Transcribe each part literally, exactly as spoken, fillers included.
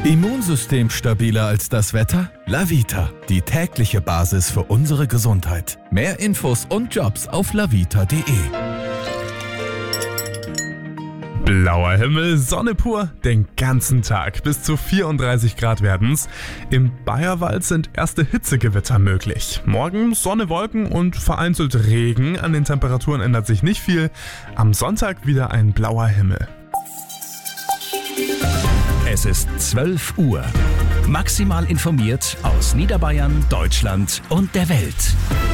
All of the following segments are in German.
Immunsystem stabiler als das Wetter? Lavita, die tägliche Basis für unsere Gesundheit. Mehr Infos und Jobs auf lavita punkt de. Blauer Himmel, Sonne pur, den ganzen Tag. Bis zu vierunddreißig Grad werden's. Im Bayerwald sind erste Hitzegewitter möglich. Morgen Sonne, Wolken und vereinzelt Regen. An den Temperaturen ändert sich nicht viel. Am Sonntag wieder ein blauer Himmel. Es ist zwölf Uhr. Maximal informiert aus Niederbayern, Deutschland und der Welt.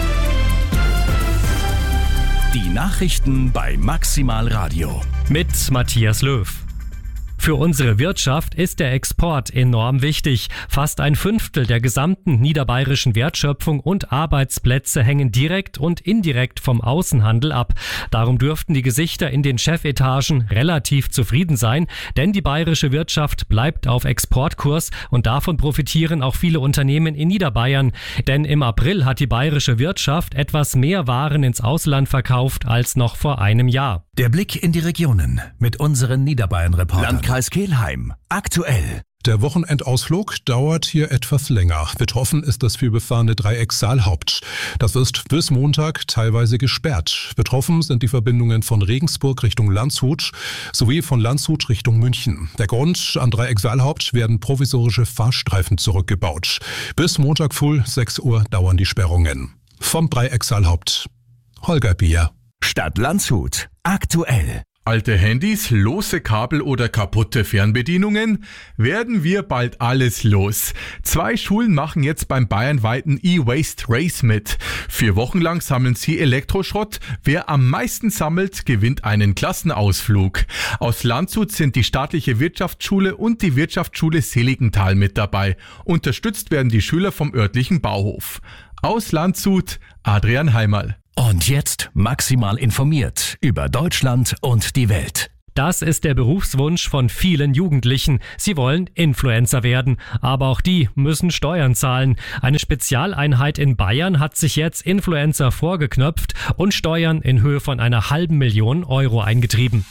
Die Nachrichten bei Maximal Radio. Mit Matthias Löw. Für unsere Wirtschaft ist der Export enorm wichtig. Fast ein Fünftel der gesamten niederbayerischen Wertschöpfung und Arbeitsplätze hängen direkt und indirekt vom Außenhandel ab. Darum dürften die Gesichter in den Chefetagen relativ zufrieden sein, denn die bayerische Wirtschaft bleibt auf Exportkurs und davon profitieren auch viele Unternehmen in Niederbayern. Denn im April hat die bayerische Wirtschaft etwas mehr Waren ins Ausland verkauft als noch vor einem Jahr. Der Blick in die Regionen mit unseren Niederbayern-Reportern. Landkreis Kelheim. Aktuell. Der Wochenendausflug dauert hier etwas länger. Betroffen ist das vielbefahrene Dreieck Saalhaupt. Das ist bis Montag teilweise gesperrt. Betroffen sind die Verbindungen von Regensburg Richtung Landshut sowie von Landshut Richtung München. Der Grund: am Dreieck Saalhaupt werden provisorische Fahrstreifen zurückgebaut. Bis Montag früh sechs Uhr dauern die Sperrungen. Vom Dreieck Saalhaupt, Holger Bier. Stadt Landshut. Aktuell. Alte Handys, lose Kabel oder kaputte Fernbedienungen? Werden wir bald alles los. Zwei Schulen machen jetzt beim bayernweiten E-Waste Race mit. Vier Wochen lang sammeln sie Elektroschrott. Wer am meisten sammelt, gewinnt einen Klassenausflug. Aus Landshut sind die staatliche Wirtschaftsschule und die Wirtschaftsschule Seligenthal mit dabei. Unterstützt werden die Schüler vom örtlichen Bauhof. Aus Landshut, Adrian Heimerl. Und jetzt maximal informiert über Deutschland und die Welt. Das ist der Berufswunsch von vielen Jugendlichen. Sie wollen Influencer werden, aber auch die müssen Steuern zahlen. Eine Spezialeinheit in Bayern hat sich jetzt Influencer vorgeknöpft und Steuern in Höhe von einer halben Million Euro eingetrieben.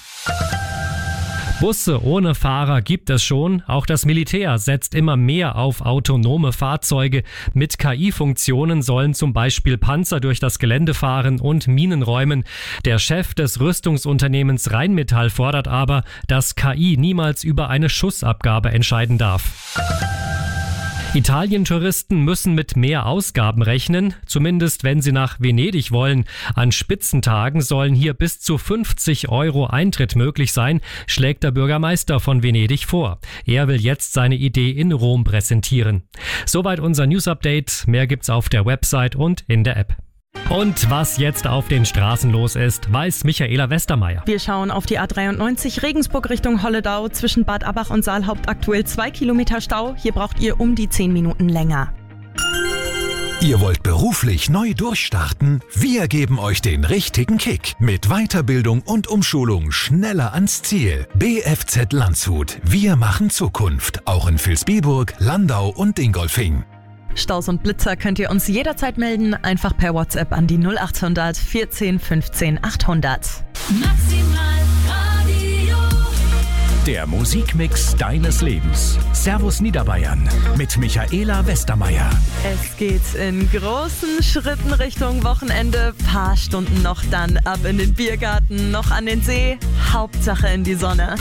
Busse ohne Fahrer gibt es schon. Auch das Militär setzt immer mehr auf autonome Fahrzeuge. Mit K I-Funktionen sollen zum Beispiel Panzer durch das Gelände fahren und Minen räumen. Der Chef des Rüstungsunternehmens Rheinmetall fordert aber, dass K I niemals über eine Schussabgabe entscheiden darf. Italien-Touristen müssen mit mehr Ausgaben rechnen, zumindest wenn sie nach Venedig wollen. An Spitzentagen sollen hier bis zu fünfzig Euro Eintritt möglich sein, schlägt der Bürgermeister von Venedig vor. Er will jetzt seine Idee in Rom präsentieren. Soweit unser News-Update. Mehr gibt's auf der Website und in der App. Und was jetzt auf den Straßen los ist, weiß Michaela Westermeier. Wir schauen auf die A dreiundneunzig Regensburg Richtung Holledau. Zwischen Bad Abbach und Saalhaupt aktuell zwei Kilometer Stau. Hier braucht ihr um die zehn Minuten länger. Ihr wollt beruflich neu durchstarten? Wir geben euch den richtigen Kick. Mit Weiterbildung und Umschulung schneller ans Ziel. B F Z Landshut. Wir machen Zukunft. Auch in Vilsbiburg, Landau und Dingolfing. Staus und Blitzer könnt ihr uns jederzeit melden. Einfach per WhatsApp an die null achthundert vierzehn fünfzehn achthundert. Maximal Radio. Der Musikmix deines Lebens. Servus Niederbayern mit Michaela Westermeier. Es geht in großen Schritten Richtung Wochenende. Paar Stunden noch, dann ab in den Biergarten, noch an den See. Hauptsache in die Sonne.